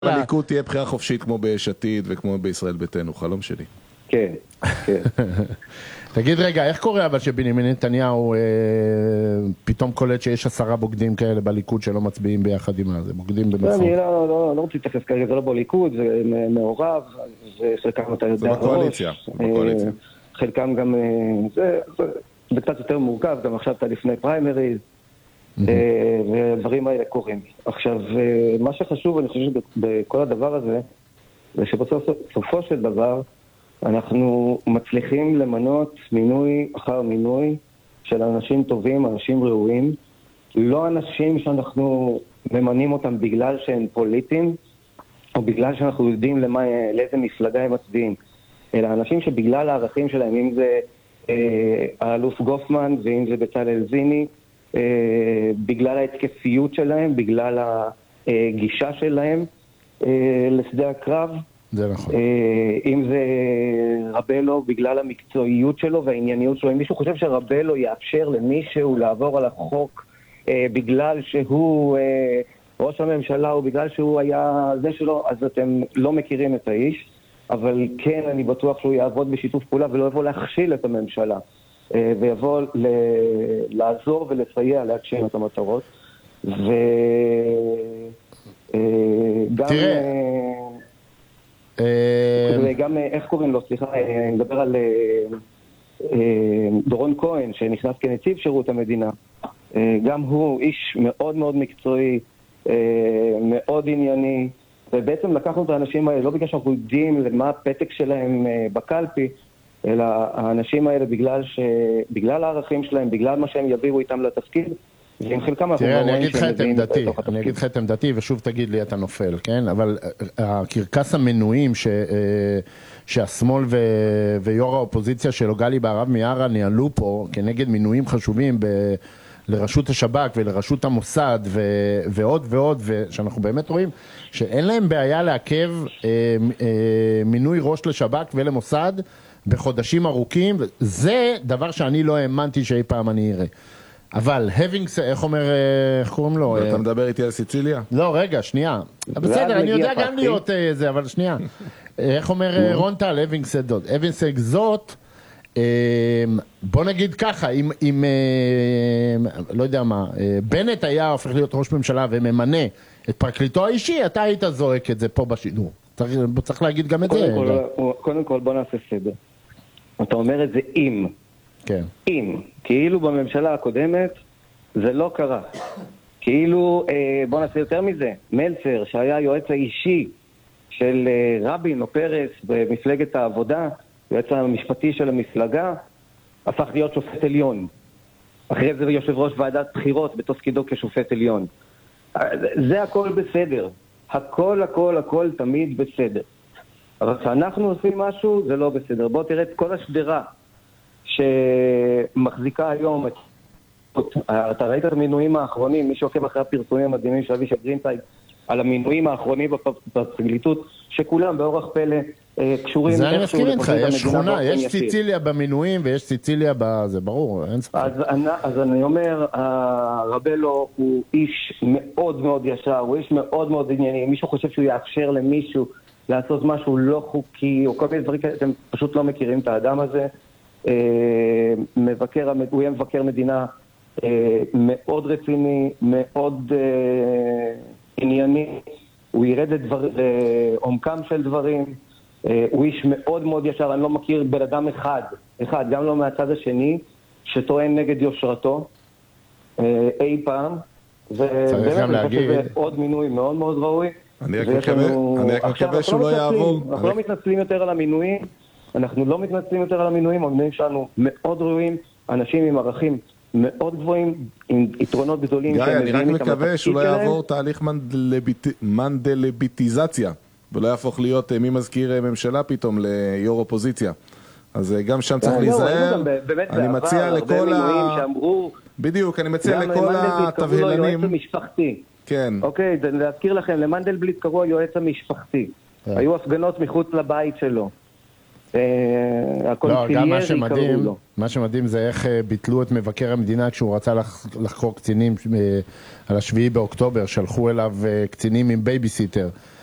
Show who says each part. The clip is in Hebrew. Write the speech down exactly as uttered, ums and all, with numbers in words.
Speaker 1: בליכוד תהיה בחירה חופשית כמו ביש עתיד וכמו בישראל ביתנו, חלום שלי.
Speaker 2: כן, כן.
Speaker 3: תגיד רגע, איך קורה אבל שבנימין נתניהו אה, פתאום קולט שיש עשרה בוגדים כאלה בליכוד שלא מצביעים ביחד עם זה, בוגדים במפות?
Speaker 2: אני לא, לא, לא רוצה להתייחס כרגע, זה לא בליכוד, זה מעורב, זה חלקם אתה יודע
Speaker 1: זה בקואליציה, בקואליציה.
Speaker 2: חלקם גם, זה, זה, זה קצת יותר מורכב, גם עכשיו אתה לפני פריימריז, ודברים האלה קורים. עכשיו, מה שחשוב, אני חושב שבכל הדבר הזה, זה שבסופו של דבר, אנחנו מצליחים למנות מינוי אחר מינוי של אנשים טובים, אנשים ראויים, לא אנשים שאנחנו ממנים אותם בגלל שהם פוליטיים, או בגלל שאנחנו יודעים למה, לאיזה מפלגה הם מצביעים, אלא אנשים שבגלל הערכים שלהם, אם זה אה, האלוף גופמן ואם זה בצלאל זיני, אה, בגלל ההתקפיות שלהם, בגלל הגישה שלהם אה, לשדה הקרב,
Speaker 3: זה נכון.
Speaker 2: אם זה רבלו בגלל המקצועיות שלו והענייניות שלו, אם מישהו חושב שרבלו יאפשר למישהו לעבור על החוק בגלל שהוא ראש הממשלה או בגלל שהוא היה זה שלו, אז אתם לא מכירים את האיש, אבל כן אני בטוח שהוא יעבוד בשיתוף פעולה ולא יבוא להכשיל את הממשלה ויבוא לעזור ולסייע להגשים את המטרות. וגם וגם, איך קוראים לו, סליחה, אני מדבר על דורון כהן, שנכנס כנציב שירות המדינה. גם הוא איש מאוד מאוד מקצועי, מאוד ענייני, ובעצם לקחנו את האנשים האלה, לא בגלל שאנחנו יודעים למה הפתק שלהם בקלפי, אלא האנשים האלה בגלל ש... בגלל הערכים שלהם, בגלל מה שהם יביאו איתם לתפקיד, ועם חלקם אנחנו
Speaker 3: תראה, אני אגיד לך את עמדתי, אני אגיד לך את עמדתי, ושוב תגיד לי אתה נופל, כן? אבל הקרקס המנויים ש... שהשמאל ו... ויו"ר האופוזיציה שלו גלי בהרב מיארה ניהלו פה כנגד מינויים חשובים ב... לרשות השב"כ ולרשות המוסד ו... ועוד ועוד, ושאנחנו באמת רואים שאין להם בעיה לעכב אה, אה, מינוי ראש לשב"כ ולמוסד בחודשים ארוכים, זה דבר שאני לא האמנתי שאי פעם אני אראה. אבל, having, איך אומר, איך קוראים לו?
Speaker 1: אתה מדבר איתי על סיציליה?
Speaker 3: לא, רגע, שנייה. בסדר, אני יודע גם להיות זה, אבל שנייה. איך אומר רון טל, having said that? having said זאת, בוא נגיד ככה, אם, לא יודע מה, בנט היה הופך להיות ראש ממשלה וממנה את פרקליטו האישי, אתה היית זועק את זה פה בשידור. צריך להגיד גם את זה.
Speaker 2: קודם כל, בוא נעשה סדר. אתה אומר את זה אם.
Speaker 3: כן.
Speaker 2: אם, כאילו בממשלה הקודמת זה לא קרה. כאילו, אה, בוא נעשה יותר מזה, מלצר שהיה יועץ האישי של אה, רבין או פרס במפלגת העבודה, יועץ המשפטי של המפלגה, הפך להיות שופט עליון. אחרי זה יושב ראש ועדת בחירות בתפקידו כשופט עליון. זה הכל בסדר. הכל, הכל, הכל תמיד בסדר. אבל כשאנחנו עושים משהו זה לא בסדר. בוא תראה את כל השדרה שמחזיקה היום את... אתה ראית את המינויים האחרונים, מי שעוקב אחרי הפרסומים המדהימים של אבישי גרינצייג על המינויים האחרונים בפרקליטות, שכולם באורח פלא קשורים...
Speaker 3: זה אני מסכים איתך, יש שכונה, יש סיציליה במינויים ויש סיציליה בזה, ברור, אין ספק.
Speaker 2: אז אני אומר, רבלו הוא איש מאוד מאוד ישר, הוא איש מאוד מאוד ענייני, מישהו חושב שהוא יאפשר למישהו לעשות משהו לא חוקי, או כל מיני דברים כאלה, אתם פשוט לא מכירים את האדם הזה. מבקר, הוא יהיה מבקר מדינה מאוד רציני, מאוד ענייני, הוא ירד לעומקם של דברים, הוא איש מאוד מאוד ישר, אני לא מכיר בן אדם אחד, אחד, גם לא מהצד השני, שטוען נגד יושרתו אי פעם, ובאמת אני חושב שזה עוד מינוי מאוד מאוד ראוי.
Speaker 1: אני רק מקווה שהוא לא יעבור.
Speaker 2: אנחנו לא מתנצלים יותר על המינויים, אנחנו לא מתנצלים יותר על המינויים, המינויים שלנו מאוד ראויים, אנשים עם ערכים מאוד גבוהים, עם יתרונות גדולים.
Speaker 1: גיא, אני רק מקווה שהוא לא יעבור תהליך מנדלביטיזציה, ולא יהפוך להיות מי מזכיר ממשלה פתאום ליו"ר אופוזיציה. אז גם שם צריך להיזהר. אני מציע לכל ה... בדיוק, אני מציע לכל התבהלנים... כן.
Speaker 2: אוקיי, להזכיר לכם, למנדלבליט קראו היועץ המשפחתי. היו הפגנות מחוץ לבית שלו.
Speaker 3: לא, גם מה שמדהים, מה שמדהים זה איך ביטלו את מבקר המדינה כשהוא רצה לחקור קצינים על השביעי באוקטובר, שלחו אליו קצינים עם בייביסיטר